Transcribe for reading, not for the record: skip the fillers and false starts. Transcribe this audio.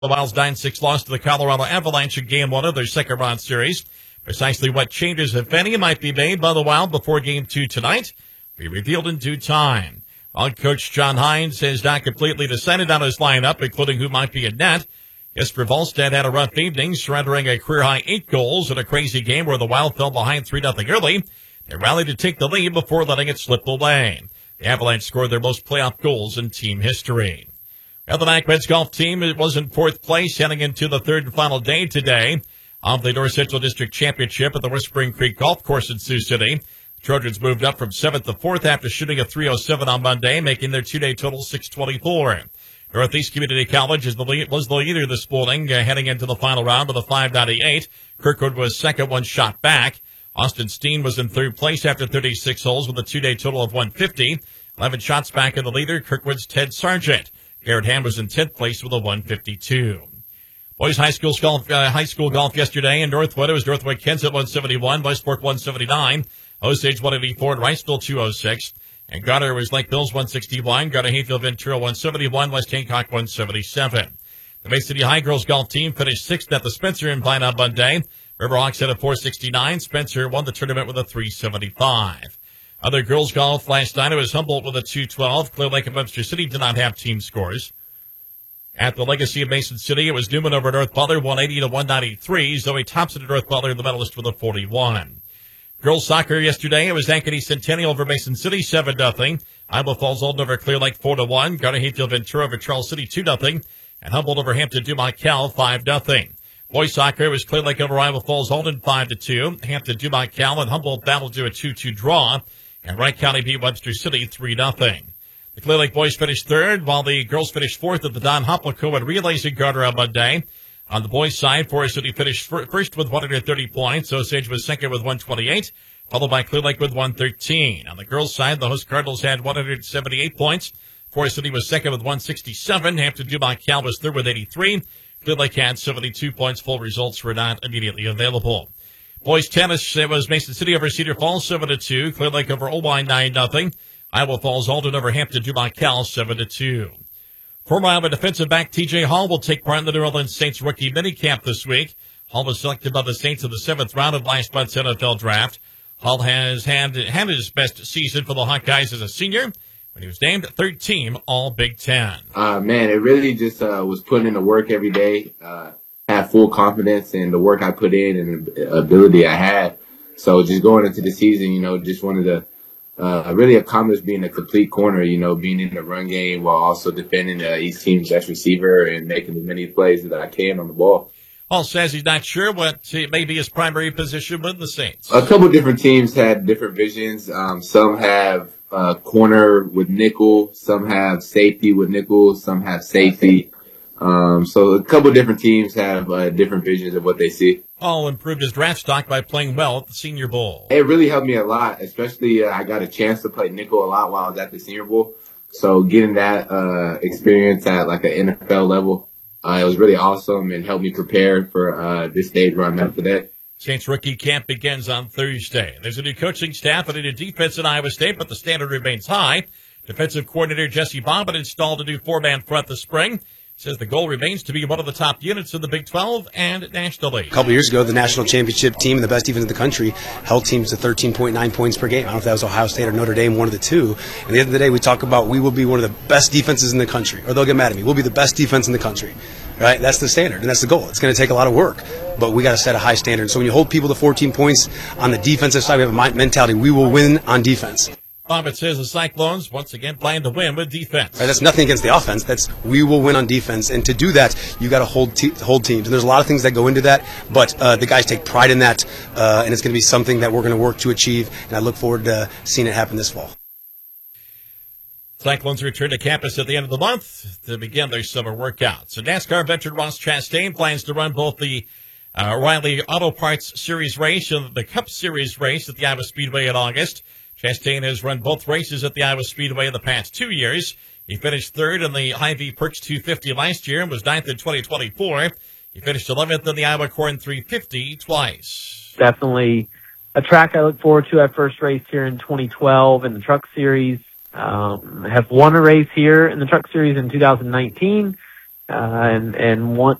The Wild's 9-6 loss to the Colorado Avalanche in Game 1 of their second-round series. Precisely what changes, if any, might be made by the Wild before Game 2 tonight will be revealed in due time. Wild coach John Hynes has not completely decided on his lineup, including who might be in net. Jesper Wallstedt had a rough evening, surrendering a career-high 8 goals in a crazy game where the Wild fell behind 3-0 early. They rallied to take the lead before letting it slip away. The Avalanche scored their most playoff goals in team history. Well, the Macbeth golf team was in fourth place heading into the third and final day today of the North Central District Championship at the Whispering Creek Golf Course in Sioux City. The Trojans moved up from 7th to 4th after shooting a .307 on Monday, making their two-day total .624. Northeast Community College was the leader this morning, heading into the final round with a .598. Kirkwood was second, one shot back. Austin Steen was in third place after 36 holes with a two-day total of .150. 11 shots back in the leader, Kirkwood's Ted Sargent. Garrett Ham was in 10th place with a .152. Boys high school golf yesterday in Northwood. It was Northwood Kensett 171, Westport 179, Osage 184, and Riceville 206. And Goddard was Lake Mills 161, Goddard Hayfield Ventura 171, West Hancock 177. The Bay City High girls golf team finished 6th at the Spencer in Pine on Monday. Riverhawks had a 469. Spencer won the tournament with a 375. Other girls golf last night, it was Humboldt with a 212. Clear Lake and Webster City did not have team scores. At the Legacy of Mason City, it was Newman over North Butler, 180 to 193. Zoe Thompson at North Butler, the medalist, with a 41. Girls soccer yesterday, it was Ankeny Centennial over Mason City, 7-0. Iowa Falls Olden over Clear Lake, 4-1. Garner Hayfield Ventura over Charles City, 2-0. And Humboldt over Hampton Dumont Cal, 5-0. Boys soccer, it was Clear Lake over Iowa Falls Olden, 5-2. Hampton Dumont Cal and Humboldt battled to a 2-2 draw. And Wright County beat Webster City 3-0. The Clear Lake boys finished third, while the girls finished fourth at the Don Hopple and Relays in Gardner on Monday. On the boys' side, Forest City finished first with 130 points. Osage was second with 128, followed by Clear Lake with 113. On the girls' side, the host Cardinals had 178 points. Forest City was second with 167. Hampton Dumont Cal was third with 83. Clear Lake had 72 points. Full results were not immediately available. Boys tennis, it was Mason City over Cedar Falls, 7-2. Clear Lake over Owine, 9-0. Iowa Falls Alden over Hampton Dumont Cal, 7-2. Former Iowa defensive back T.J. Hall will take part in the New Orleans Saints rookie minicamp this week. Hall was selected by the Saints in the 7th round of last month's NFL draft. Hall has had his best season for the Hawkeyes as a senior when he was named third team All Big Ten. Man, it really just was putting in the work every day. Have full confidence in the work I put in and the ability I had. So just going into the season, just wanted to really accomplish being a complete corner, being in the run game while also defending each team's best receiver and making as many plays that I can on the ball. Hall says he's not sure what may be his primary position with the Saints. A couple different teams had different visions. Some have corner with nickel, some have safety with nickel, some have safety. So a couple different teams have different visions of what they see. Hall improved his draft stock by playing well at the Senior Bowl. It really helped me a lot, especially I got a chance to play nickel a lot while I was at the Senior Bowl. So getting that experience at like an NFL level, it was really awesome and helped me prepare for this stage where I'm at today. Saints rookie camp begins on Thursday. There's a new coaching staff and a new defense at Iowa State, but the standard remains high. Defensive coordinator Jesse Bobbitt installed a new four-man front this spring. Says the goal remains to be one of the top units in the Big 12 and nationally. A couple years ago, the national championship team and the best defense in the country held teams to 13.9 points per game. I don't know if that was Ohio State or Notre Dame, one of the two. At the end of the day, we talk about we will be one of the best defenses in the country, or they'll get mad at me. We'll be the best defense in the country, right? That's the standard, and that's the goal. It's going to take a lot of work, but we got to set a high standard. So when you hold people to 14 points on the defensive side, we have a mentality. We will win on defense. Bobbitt says the Cyclones once again plan to win with defense. Right, that's nothing against the offense. That's we will win on defense, and to do that, you got to hold teams. And there's a lot of things that go into that, but the guys take pride in that, and it's going to be something that we're going to work to achieve. And I look forward to seeing it happen this fall. Cyclones return to campus at the end of the month to begin their summer workouts. So NASCAR veteran Ross Chastain plans to run both the O'Reilly Auto Parts Series race and the Cup Series race at the Iowa Speedway in August. Chastain has run both races at the Iowa Speedway in the past 2 years. He finished third in the Hy-Vee Perks 250 last year and was ninth in 2024. He finished 11th in the Iowa Corn 350 twice. Definitely a track I look forward to. I first raced here in 2012 in the Truck Series. Have won a race here in the Truck Series in 2019. and want